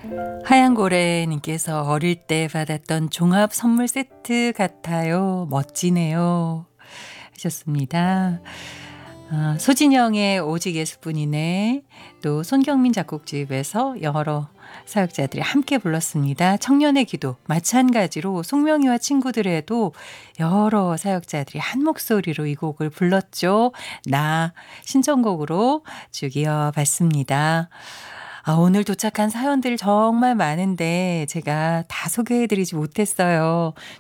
하얀고래님께서 어릴 때 받았던 종합 선물 세트 같아요. 멋지네요. 하셨습니다. 소진영의 오직 예수뿐이네. 또 손경민 작곡집에서 여러 사역자들이 함께 불렀습니다. 청년의 기도 마찬가지로 송명희와 친구들에도 여러 사역자들이 한 목소리로 이 곡을 불렀죠. 나 신청곡으로 쭉 이어봤습니다. 오늘 도착한 사연들 정말 많은데 제가 다 소개해드리지 못했어요.